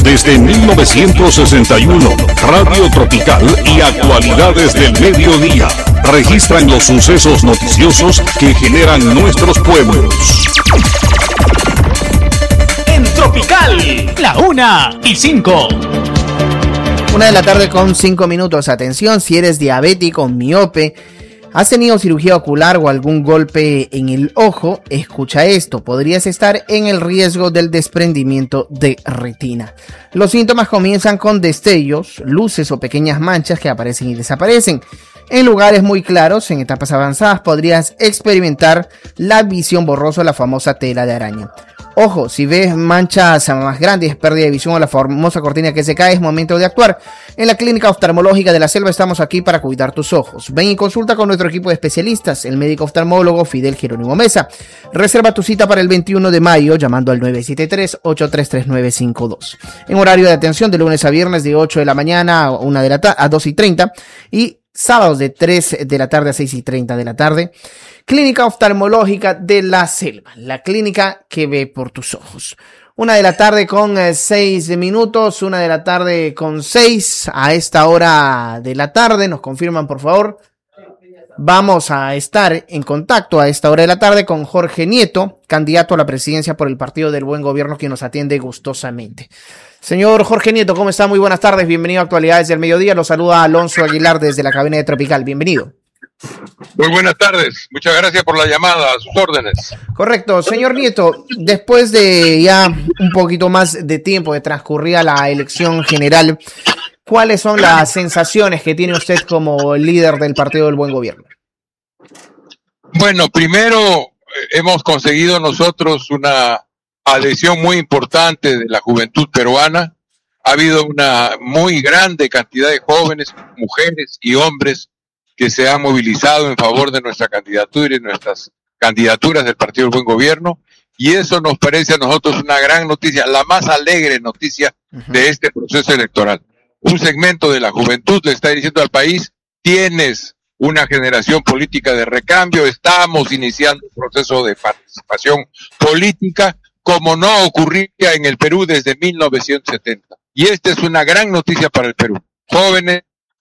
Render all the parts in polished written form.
Desde 1961, Radio Tropical y actualidades del mediodía registran los sucesos noticiosos que generan nuestros pueblos. En Tropical, la 1:05. 1:05. Atención, si eres diabético, miope, has tenido cirugía ocular o algún golpe en el ojo, escucha esto, podrías estar en el riesgo del desprendimiento de retina. Los síntomas comienzan con destellos, luces o pequeñas manchas que aparecen y desaparecen. En lugares muy claros, en etapas avanzadas, podrías experimentar la visión borrosa, la famosa tela de araña. Ojo, si ves manchas más grandes, pérdida de visión o la famosa cortina que se cae, es momento de actuar. En la Clínica Oftalmológica de la Selva estamos aquí para cuidar tus ojos. Ven y consulta con nuestro equipo de especialistas, el médico oftalmólogo Fidel Jerónimo Mesa. Reserva tu cita para el 21 de mayo llamando al 973-833952. En horario de atención de lunes a viernes de 8 de la mañana a 2:30 y sábados de 3 de la tarde a 6:30 de la tarde. Clínica Oftalmológica de la Selva, la clínica que ve por tus ojos. 1:00 con 6 minutos, 1:00 con 6 a esta hora de la tarde. Nos confirman, por favor. Vamos a estar en contacto a esta hora de la tarde con Jorge Nieto, candidato a la presidencia por el Partido del Buen Gobierno, quien nos atiende gustosamente. Señor Jorge Nieto, ¿cómo está? Muy buenas tardes, bienvenido a Actualidades del Mediodía. Lo saluda Alonso Aguilar desde la cabina de Tropical. Bienvenido. Muy buenas tardes, muchas gracias por la llamada, a sus órdenes. Correcto, señor Nieto, después de ya un poquito más de tiempo de transcurrida la elección general, ¿cuáles son las sensaciones que tiene usted como líder del Partido del Buen Gobierno? Bueno, primero hemos conseguido nosotros una adhesión muy importante de la juventud peruana. Ha habido una muy grande cantidad de jóvenes, mujeres y hombres que se han movilizado en favor de nuestra candidatura y nuestras candidaturas del Partido del Buen Gobierno, y eso nos parece a nosotros una gran noticia, la más alegre noticia de este proceso electoral. Un segmento de la juventud le está diciendo al país: tienes una generación política de recambio, estamos iniciando un proceso de participación política como no ocurría en el Perú desde 1970. Y esta es una gran noticia para el Perú. Jóvenes,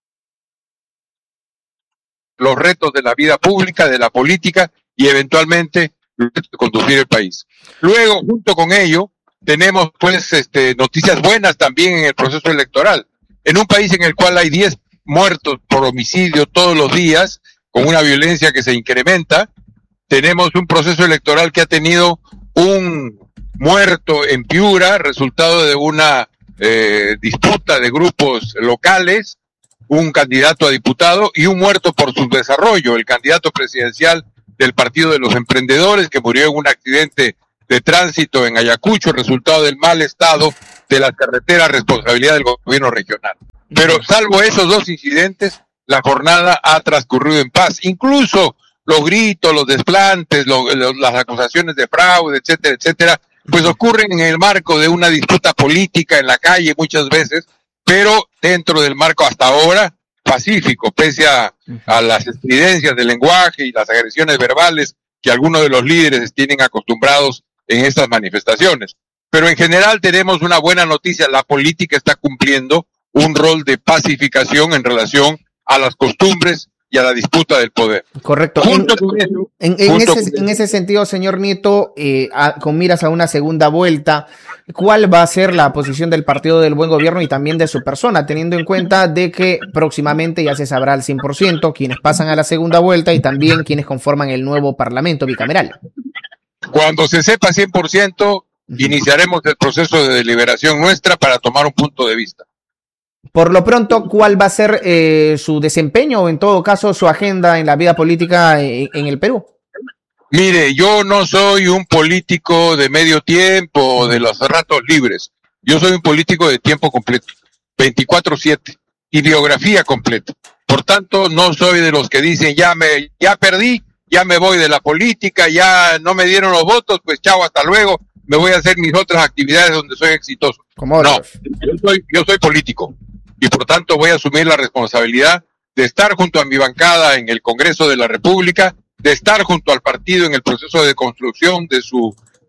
los retos de la vida pública, de la política y eventualmente conducir el país. Luego, junto con ello, tenemos pues noticias buenas también en el proceso electoral. En un país en el cual hay 10 muertos por homicidio todos los días, con una violencia que se incrementa, tenemos un proceso electoral que ha tenido un muerto en Piura, resultado de una disputa de grupos locales, un candidato a diputado y un muerto por su desarrollo, el candidato presidencial del Partido de los Emprendedores, que murió en un accidente de tránsito en Ayacucho, resultado del mal estado de las carreteras, responsabilidad del gobierno regional. Pero salvo esos dos incidentes, la jornada ha transcurrido en paz. Incluso los gritos, los desplantes, las acusaciones de fraude, etcétera, etcétera, pues ocurren en el marco de una disputa política en la calle muchas veces, pero dentro del marco hasta ahora pacífico, pese a las estridencias del lenguaje y las agresiones verbales que algunos de los líderes tienen acostumbrados en estas manifestaciones. Pero en general tenemos una buena noticia: la política está cumpliendo un rol de pacificación en relación a las costumbres y a la disputa del poder. Correcto. En ese sentido, señor Nieto, con miras a una segunda vuelta, ¿cuál va a ser la posición del Partido del Buen Gobierno y también de su persona, teniendo en cuenta de que próximamente ya se sabrá al 100% quienes pasan a la segunda vuelta y también quienes conforman el nuevo Parlamento bicameral? Cuando se sepa 100%, iniciaremos el proceso de deliberación nuestra para tomar un punto de vista. Por lo pronto, ¿cuál va a ser su desempeño o en todo caso su agenda en la vida política en el Perú? Mire, yo no soy un político de medio tiempo o de los ratos libres. Yo soy un político de tiempo completo, 24/7, y biografía completa. Por tanto, no soy de los que dicen ya perdí, ya me voy de la política, ya no me dieron los votos, pues chao, hasta luego, me voy a hacer mis otras actividades donde soy exitoso. No, yo soy político y por tanto voy a asumir la responsabilidad de estar junto a mi bancada en el Congreso de la República, de estar junto al partido en el proceso de construcción de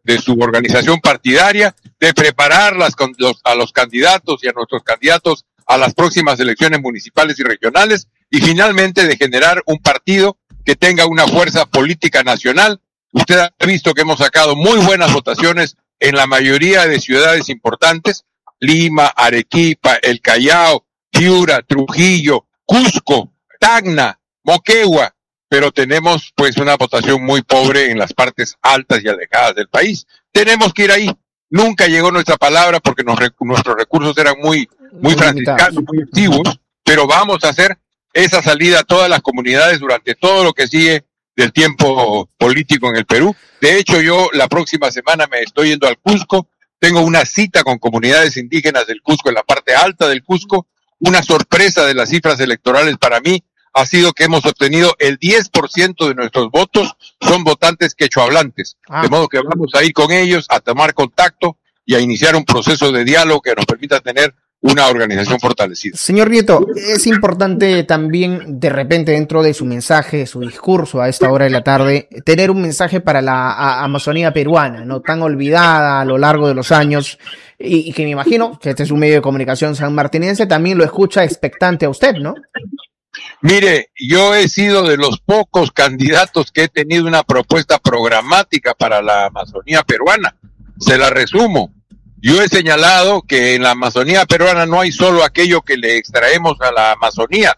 de su organización partidaria, de preparar a los candidatos y a nuestros candidatos a las próximas elecciones municipales y regionales, y finalmente de generar un partido que tenga una fuerza política nacional. Usted ha visto que hemos sacado muy buenas votaciones en la mayoría de ciudades importantes: Lima, Arequipa, El Callao, Piura, Trujillo, Cusco, Tacna, Moquegua, pero tenemos pues una votación muy pobre en las partes altas y alejadas del país. Tenemos que ir ahí. Nunca llegó nuestra palabra porque nuestros recursos eran muy franciscanos, muy activos, pero vamos a hacer esa salida a todas las comunidades durante todo lo que sigue del tiempo político en el Perú. De hecho, yo la próxima semana me estoy yendo al Cusco. Tengo una cita con comunidades indígenas del Cusco, en la parte alta del Cusco. Una sorpresa de las cifras electorales para mí ha sido que hemos obtenido el 10% de nuestros votos son votantes quechohablantes. De modo que vamos a ir con ellos a tomar contacto y a iniciar un proceso de diálogo que nos permita tener una organización fortalecida. Señor Nieto, es importante también, de repente, dentro de su mensaje, su discurso a esta hora de la tarde, tener un mensaje para la Amazonía peruana, no tan olvidada a lo largo de los años, y que me imagino que este es un medio de comunicación sanmartinense, también lo escucha expectante a usted, ¿no? Mire, yo he sido de los pocos candidatos que he tenido una propuesta programática para la Amazonía peruana. Se la resumo. Yo he señalado que en la Amazonía peruana no hay solo aquello que le extraemos a la Amazonía: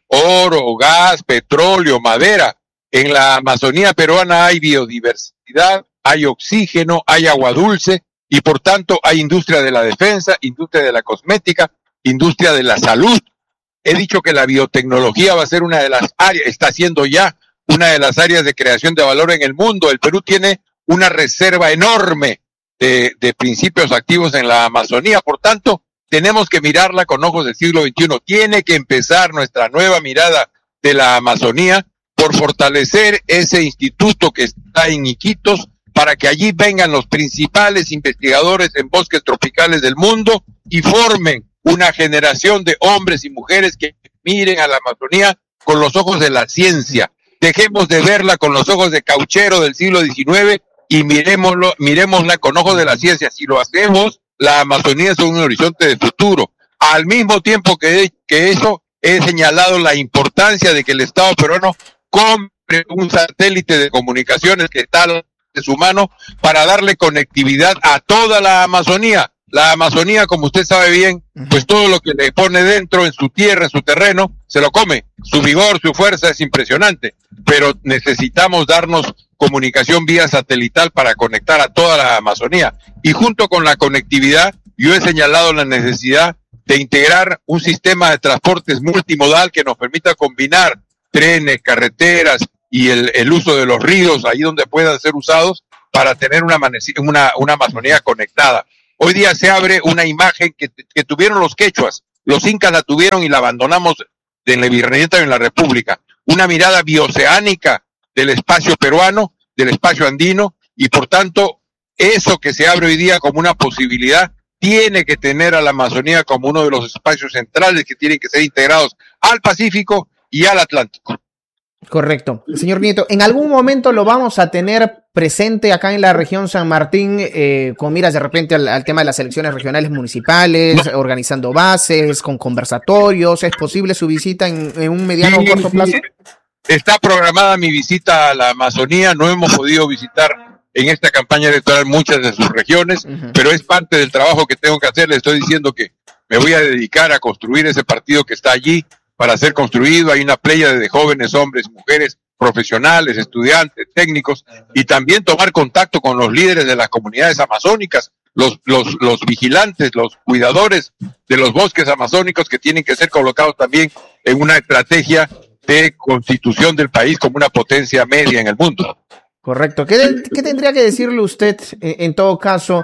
oro, gas, petróleo, madera. En la Amazonía peruana hay biodiversidad, hay oxígeno, hay agua dulce, y por tanto hay industria de la defensa, industria de la cosmética, industria de la salud. He dicho que la biotecnología va a ser una de las áreas, está siendo ya una de las áreas de creación de valor en el mundo. El Perú tiene una reserva enorme de principios activos en la Amazonía. Por tanto, tenemos que mirarla con ojos del siglo XXI. Tiene que empezar nuestra nueva mirada de la Amazonía por fortalecer ese instituto que está en Iquitos, para que allí vengan los principales investigadores en bosques tropicales del mundo y formen una generación de hombres y mujeres que miren a la Amazonía con los ojos de la ciencia. Dejemos de verla con los ojos de cauchero del siglo XIX y miremosla con ojos de la ciencia. Si lo hacemos, la Amazonía es un horizonte de futuro. Al mismo tiempo que eso, he señalado la importancia de que el Estado peruano compre un satélite de comunicaciones que está de su mano para darle conectividad a toda la Amazonía. La Amazonía, como usted sabe bien, pues todo lo que le pone dentro, en su tierra, en su terreno, se lo come. Su vigor, su fuerza es impresionante, pero necesitamos darnos comunicación vía satelital para conectar a toda la Amazonía. Y junto con la conectividad, yo he señalado la necesidad de integrar un sistema de transportes multimodal que nos permita combinar trenes, carreteras y el uso de los ríos ahí donde puedan ser usados para tener una Amazonía conectada. Hoy día se abre una imagen que tuvieron los quechuas, los incas la tuvieron y la abandonamos en la virreinato y en la república. Una mirada bioceánica del espacio peruano, del espacio andino, y por tanto eso que se abre hoy día como una posibilidad tiene que tener a la Amazonía como uno de los espacios centrales que tienen que ser integrados al Pacífico y al Atlántico. Correcto. Señor Nieto, ¿en algún momento lo vamos a tener presente acá en la región San Martín, con miras de repente al tema de las elecciones regionales municipales, organizando bases, con conversatorios? ¿Es posible su visita en un mediano o corto plazo? Está programada mi visita a la Amazonía. No hemos podido visitar en esta campaña electoral muchas de sus regiones, pero es parte del trabajo que tengo que hacer. Le estoy diciendo que me voy a dedicar a construir ese partido que está allí para ser construido. Hay una pléyade de jóvenes, hombres, mujeres, profesionales, estudiantes, técnicos, y también tomar contacto con los líderes de las comunidades amazónicas, los vigilantes, los cuidadores de los bosques amazónicos, que tienen que ser colocados también en una estrategia de constitución del país como una potencia media en el mundo. Correcto. ¿Qué tendría que decirle usted, en todo caso,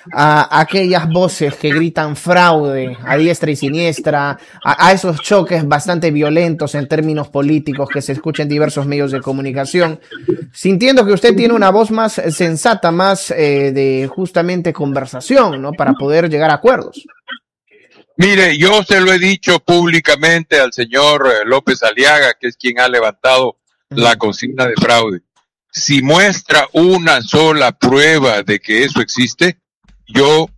a aquellas voces que gritan fraude a diestra y siniestra, a esos choques bastante violentos en términos políticos que se escuchan en diversos medios de comunicación, sintiendo que usted tiene una voz más sensata, más de justamente conversación, ¿no?, para poder llegar a acuerdos? Mire, yo se lo he dicho públicamente al señor López Aliaga, que es quien ha levantado la consigna de fraude. si muestra una sola prueba de que eso existe, yo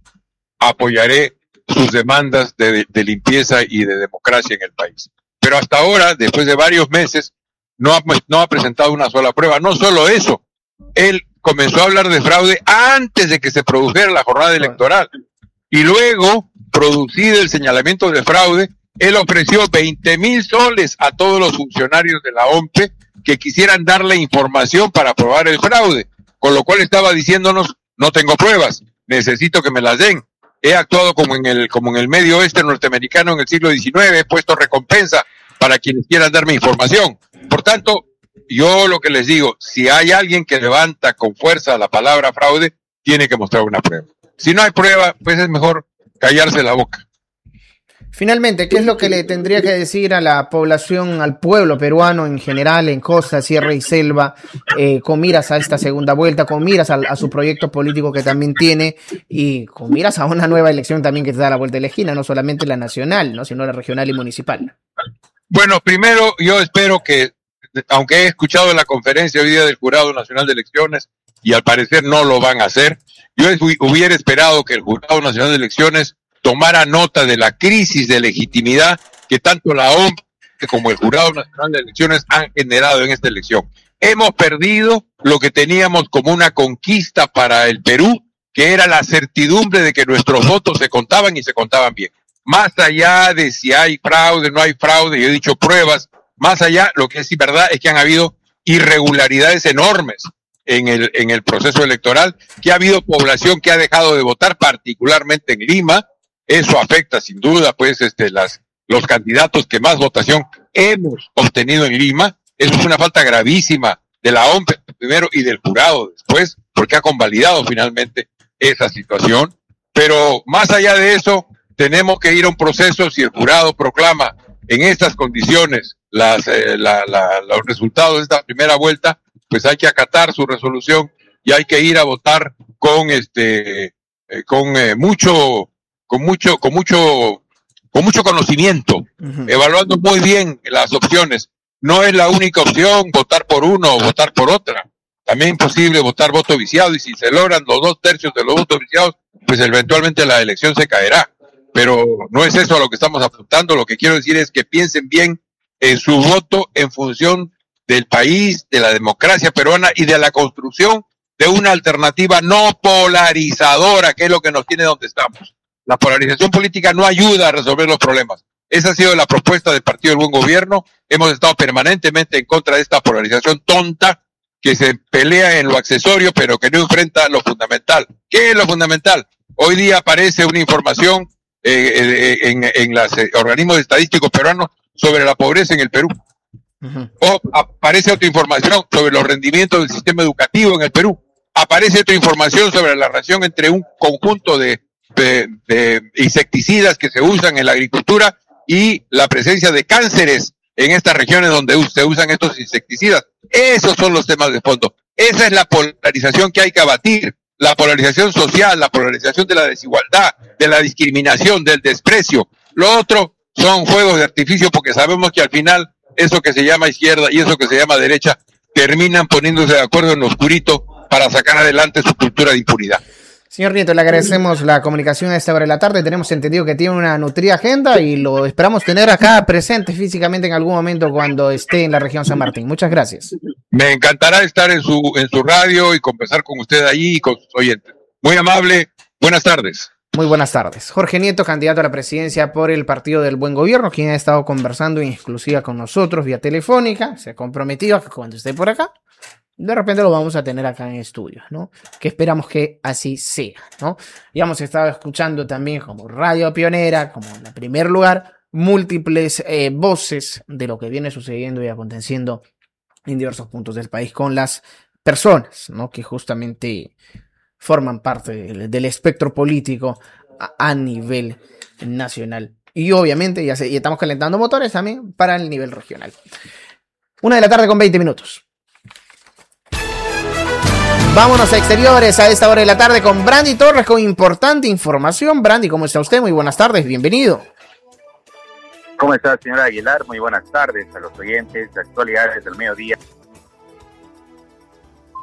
apoyaré sus demandas de limpieza y de democracia en el país. Pero hasta ahora, después de varios meses, no ha presentado una sola prueba. No solo eso, él comenzó a hablar de fraude antes de que se produjera la jornada electoral. Y luego, producido el señalamiento de fraude, él ofreció 20,000 soles a todos los funcionarios de la OMPE que quisieran darle información para probar el fraude, con lo cual estaba diciéndonos, no tengo pruebas, necesito que me las den. He actuado como en el medio oeste norteamericano en el siglo XIX, he puesto recompensa para quienes quieran darme información. Por tanto, yo lo que les digo, si hay alguien que levanta con fuerza la palabra fraude, tiene que mostrar una prueba. Si no hay prueba, pues es mejor callarse la boca. Finalmente, ¿qué es lo que le tendría que decir a la población, al pueblo peruano en general, en costa, sierra y selva, con miras a esta segunda vuelta, con miras a su proyecto político que también tiene y con miras a una nueva elección también que está a la vuelta de la esquina, no solamente la nacional, ¿no?, sino la regional y municipal? Bueno, primero yo espero que, aunque he escuchado la conferencia hoy día del Jurado Nacional de Elecciones y al parecer no lo van a hacer, yo hubiera esperado que el Jurado Nacional de Elecciones tomara nota de la crisis de legitimidad que tanto la OMP como el Jurado Nacional de Elecciones han generado en esta elección. Hemos perdido lo que teníamos como una conquista para el Perú, que era la certidumbre de que nuestros votos se contaban y se contaban bien. Más allá de si hay fraude, no hay fraude, yo he dicho pruebas, más allá, lo que es verdad es que han habido irregularidades enormes en el proceso electoral, que ha habido población que ha dejado de votar, particularmente en Lima. Eso afecta sin duda pues los candidatos que más votación hemos obtenido en Lima. Eso es una falta gravísima de la OMP primero y del jurado después, porque ha convalidado finalmente esa situación. Pero más allá de eso, tenemos que ir a un proceso. Si el jurado proclama en estas condiciones los resultados de esta primera vuelta, pues hay que acatar su resolución y hay que ir a votar con mucho conocimiento, evaluando muy bien las opciones. No es la única opción votar por uno o votar por otra. También es posible votar voto viciado, y si se logran los 2/3 de los votos viciados, pues eventualmente la elección se caerá. Pero no es eso a lo que estamos apuntando. Lo que quiero decir es que piensen bien en su voto en función del país, de la democracia peruana y de la construcción de una alternativa no polarizadora, que es lo que nos tiene donde estamos. La polarización política no ayuda a resolver los problemas. Esa ha sido la propuesta del Partido del Buen Gobierno. Hemos estado permanentemente en contra de esta polarización tonta que se pelea en lo accesorio, pero que no enfrenta lo fundamental. ¿Qué es lo fundamental? Hoy día aparece una información en los organismos estadísticos peruanos sobre la pobreza en el Perú. O aparece otra información sobre los rendimientos del sistema educativo en el Perú. Aparece otra información sobre la relación entre un conjunto de insecticidas que se usan en la agricultura y la presencia de cánceres en estas regiones donde se usan estos insecticidas. Esos son los temas de fondo. Esa es la polarización que hay que abatir. La polarización social, la polarización de la desigualdad, de la discriminación, del desprecio. Lo otro son juegos de artificio, porque sabemos que al final eso que se llama izquierda y eso que se llama derecha terminan poniéndose de acuerdo en lo oscurito para sacar adelante su cultura de impunidad. Señor Nieto, le agradecemos la comunicación a esta hora de la tarde. Tenemos entendido que tiene una nutrida agenda y lo esperamos tener acá presente físicamente en algún momento cuando esté en la región San Martín. Muchas gracias. Me encantará estar en su radio y conversar con usted allí y con sus oyentes. Muy amable. Buenas tardes. Muy buenas tardes. Jorge Nieto, candidato a la presidencia por el Partido del Buen Gobierno, quien ha estado conversando en exclusiva con nosotros vía telefónica. Se ha comprometido a que cuando esté por acá, de repente lo vamos a tener acá en estudios, ¿no? Que esperamos que así sea, ¿no? Y hemos estado escuchando también como radio pionera, como en el primer lugar, múltiples voces de lo que viene sucediendo y aconteciendo en diversos puntos del país con las personas, ¿no?, que justamente forman parte del espectro político a nivel nacional. Y obviamente y estamos calentando motores también para el nivel regional. 1:20 p.m. Vámonos a exteriores a esta hora de la tarde con Brandy Torres con importante información. Brandy, ¿cómo está usted? Muy buenas tardes, bienvenido. ¿Cómo está, señora Aguilar? Muy buenas tardes a los oyentes de Actualidades del Mediodía.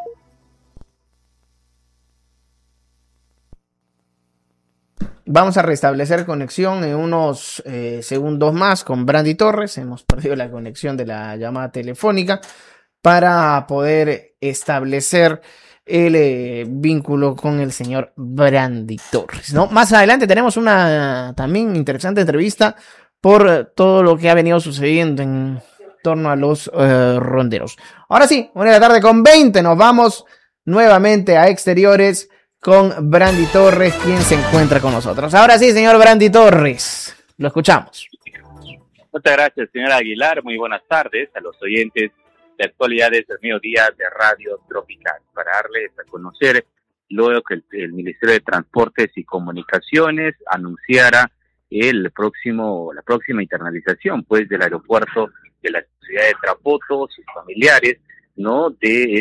Vamos a restablecer conexión en unos segundos más con Brandy Torres. Hemos perdido la conexión de la llamada telefónica para poder establecer el vínculo con el señor Brandy Torres, ¿no? Más adelante tenemos una también interesante entrevista por todo lo que ha venido sucediendo en torno a los ronderos. Ahora sí, 1:20 nos vamos nuevamente a exteriores con Brandy Torres, quien se encuentra con nosotros. Ahora sí, señor Brandy Torres, lo escuchamos. Muchas gracias, señora Aguilar. Muy buenas tardes a los oyentes de Actualidades del Mediodía de Radio Tropical. Para darles a conocer, luego que el Ministerio de Transportes y Comunicaciones anunciara la próxima internalización, pues, del aeropuerto de la ciudad de Tarapoto, sus familiares, ¿no?, de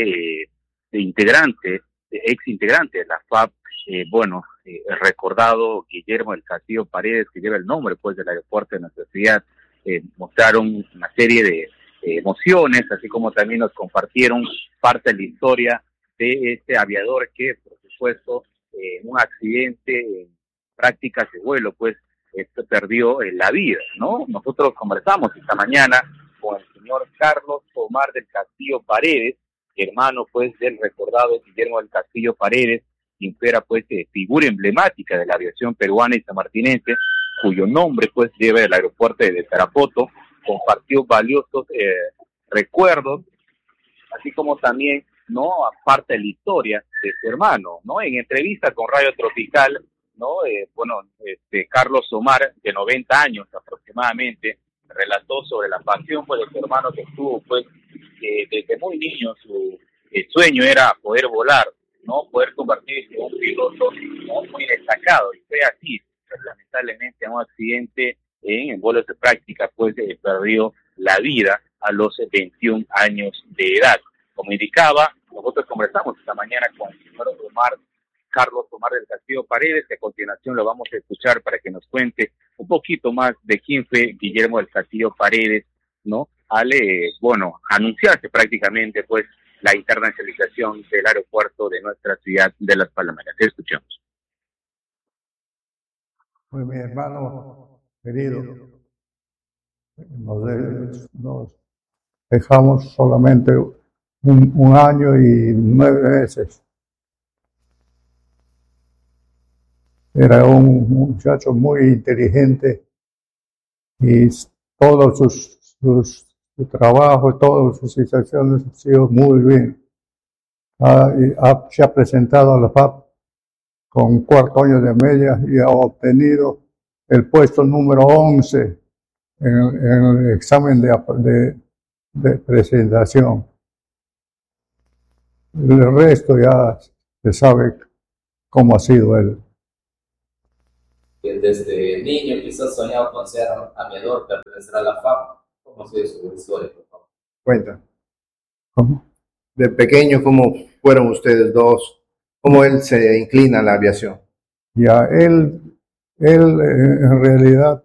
ex integrante de la FAP, el recordado Guillermo del Castillo Paredes, que lleva el nombre, pues, del aeropuerto de nuestra ciudad. Mostraron una serie de emociones, así como también nos compartieron parte de la historia de este aviador que, por supuesto, en un accidente en prácticas de vuelo, pues, perdió la vida, ¿no? Nosotros conversamos esta mañana con el señor Carlos Omar del Castillo Paredes, hermano, pues, del recordado Guillermo del Castillo Paredes, quien fuera, pues, figura emblemática de la aviación peruana y sanmartinense, cuyo nombre, pues, lleva el aeropuerto de Tarapoto. Compartió valiosos recuerdos, así como también, ¿no?, aparte de la historia de su hermano, ¿no? En entrevista con Radio Tropical, ¿no?, Carlos Omar, de 90 años aproximadamente, relató sobre la pasión, pues, de su hermano, que tuvo, pues, desde muy niño. Su sueño era poder volar, ¿no?, poder convertirse en un piloto, ¿no?, muy destacado, y fue así. Pero lamentablemente, en un accidente en vuelos de práctica, pues, perdió la vida a los 21 años de edad. Como indicaba, nosotros conversamos esta mañana con el señor Carlos Omar del Castillo Paredes, que a continuación lo vamos a escuchar para que nos cuente un poquito más de quién fue Guillermo del Castillo Paredes, ¿no?, al anunciarse prácticamente, pues, la internacionalización del aeropuerto de nuestra ciudad de Las Palomeras. Escuchamos. Pues mi hermano querido, nos dejamos solamente un año y 9 meses. Era un muchacho muy inteligente y todos su trabajo, todas sus situaciones han sido muy bien. Se ha presentado a la FAP con 4 años de media y ha obtenido el puesto número 11 en el examen de presentación. El resto ya se sabe cómo ha sido él. Desde niño quizás soñaba con ser aviador, pertenecer a la FAP. ¿Cómo ha sido su historia, por favor? Cuenta. ¿Cómo? De pequeño, ¿cómo fueron ustedes dos? ¿Cómo él se inclina a la aviación? Ya, él en realidad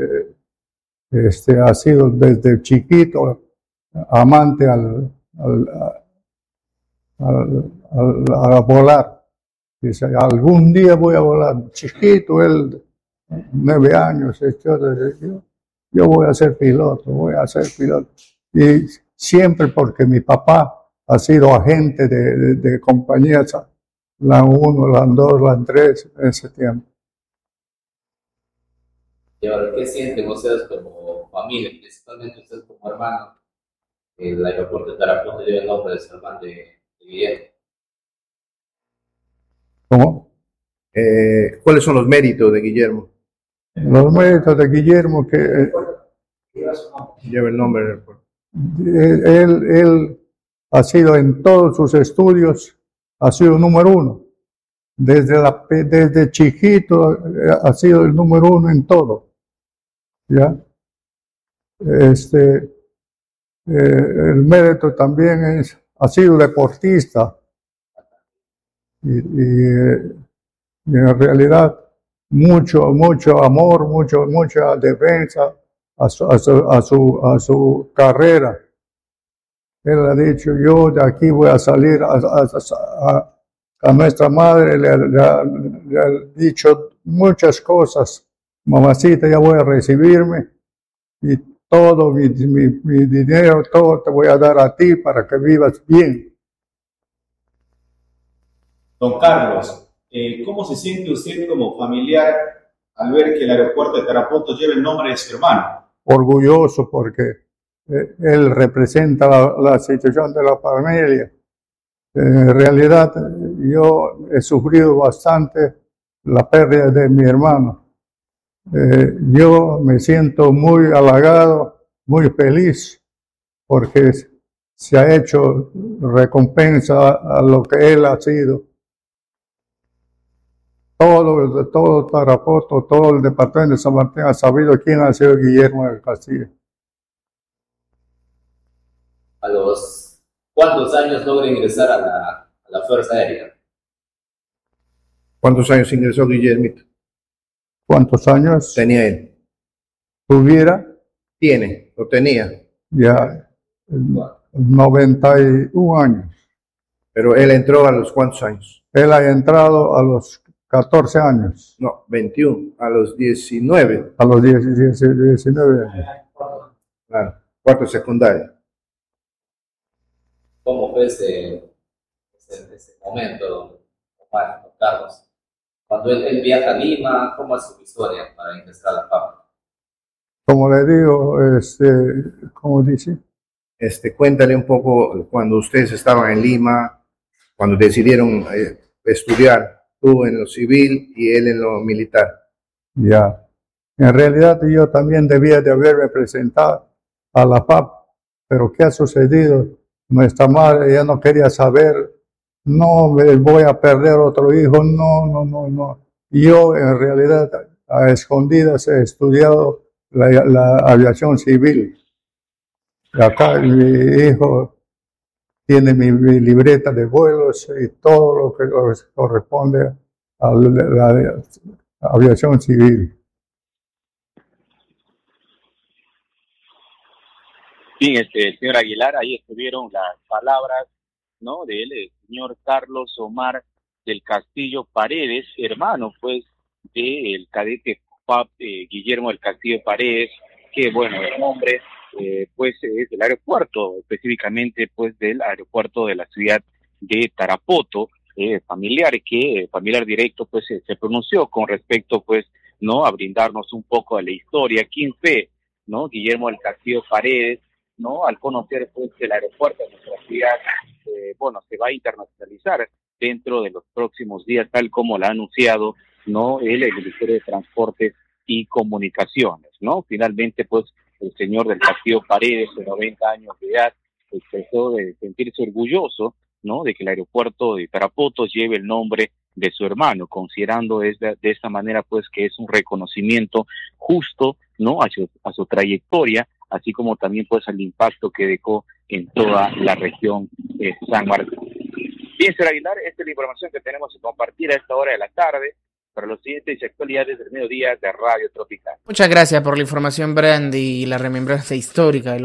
ha sido desde chiquito amante a volar. Dice, algún día voy a volar. Chiquito, él, 9 años, yo voy a ser piloto, Y siempre, porque mi papá ha sido agente de compañías, la 1, la 2, la 3, en ese tiempo. Y ahora, ¿qué sienten ustedes como familia, principalmente ustedes como hermano? El aeropuerto de Tarapoto lleva el nombre de su hermano de Guillermo. ¿Cómo? ¿Cuáles son los méritos de Guillermo? Los méritos de Guillermo, que lleva el nombre del aeropuerto. Él ha sido en todos sus estudios, ha sido número 1. Desde chiquito ha sido el número 1 en todo. ¿Ya? El mérito también ha sido deportista. Y en realidad mucho amor, mucha defensa a su carrera. Él ha dicho, yo de aquí voy a salir a nuestra madre, le le he dicho muchas cosas. Mamacita, ya voy a recibirme y todo mi dinero, todo te voy a dar a ti para que vivas bien. Don Carlos, ¿cómo se siente usted como familiar al ver que el aeropuerto de Tarapoto lleva el nombre de su hermano? Orgulloso porque él representa la situación de la familia. En realidad, yo he sufrido bastante la pérdida de mi hermano. Yo me siento muy halagado, muy feliz, porque se ha hecho recompensa a lo que él ha sido. Todo Tarapoto, todo el departamento de San Martín ha sabido quién ha sido Guillermo del Castillo. ¿A los cuántos años logra ingresar a la Fuerza Aérea? ¿Cuántos años ingresó Guillermito? ¿Cuántos años Tenía él. tuviera? Tiene, o tenía. Ya 91 años. Pero él entró a los ¿cuántos años? Él ha entrado a los 14 años. No, 21, a los 19. A los 19 años. Claro, cuarto secundaria. ¿Cómo fue ese momento, don Carlos? Cuando él viaja a Lima, ¿cómo es su historia para ingresar a la FAP? Como le digo, ¿cómo dice? Cuéntale un poco cuando ustedes estaban en Lima, cuando decidieron estudiar, tú en lo civil y él en lo militar. Ya. En realidad yo también debía de haberme presentado a la FAP, pero ¿qué ha sucedido? Nuestra madre ya no quería saber, no me voy a perder otro hijo, no. Yo en realidad a escondidas he estudiado la aviación civil. Acá mi hijo tiene mi libreta de vuelos y todo lo que corresponde a la aviación civil. Bien, señor Aguilar, ahí estuvieron las palabras, ¿no?, de él, el señor Carlos Omar del Castillo Paredes, hermano, pues, del cadete FAP Guillermo del Castillo Paredes, que, bueno, el nombre, pues, es del aeropuerto, específicamente, pues, del aeropuerto de la ciudad de Tarapoto, familiar directo, pues, se pronunció con respecto, pues, ¿no?, a brindarnos un poco de la historia. ¿Quién fue, no?, Guillermo del Castillo Paredes, ¿no?, al conocer, pues, que el aeropuerto de nuestra ciudad, se va a internacionalizar dentro de los próximos días, tal como lo ha anunciado, ¿no?, el Ministerio de Transportes y Comunicaciones, ¿no? Finalmente, pues, el señor del Castillo Paredes, de 90 años de edad, expresó de sentirse orgulloso, ¿no?, de que el aeropuerto de Tarapoto lleve el nombre de su hermano, considerando de esta manera, pues, que es un reconocimiento justo, ¿no?, a su trayectoria, así como también, pues, al impacto que dejó en toda la región de San Martín. Bien, señor Aguilar, esta es la información que tenemos que compartir a esta hora de la tarde para los siguientes actualidades del mediodía de Radio Tropical. Muchas gracias por la información, Brandy, y la remembranza histórica.